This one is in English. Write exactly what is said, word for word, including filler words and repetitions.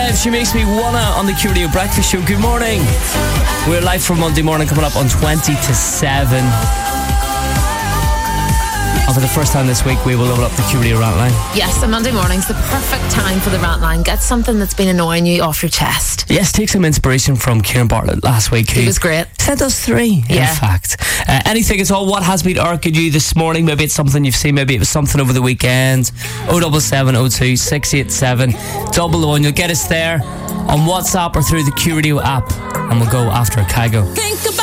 Alive, She Makes Me Wanna on the Q Radio Breakfast Show. Good morning. We're live for Monday morning, coming up on twenty to seven. And for the first time this week, we will open up the Q Radio rant line. Yes, and Monday morning's the perfect time for the rant line. Get something that's been annoying you off your chest. Yes, take some inspiration from Kieran Bartlett last week. He was great. Sent us three, yeah. in fact. Uh, anything at all, what has been irking you this morning? Maybe it's something you've seen, maybe it was something over the weekend. oh seven seven oh two six eight seven double oh one. You'll get us there on WhatsApp or through the Q Radio app. And we'll go after Kygo.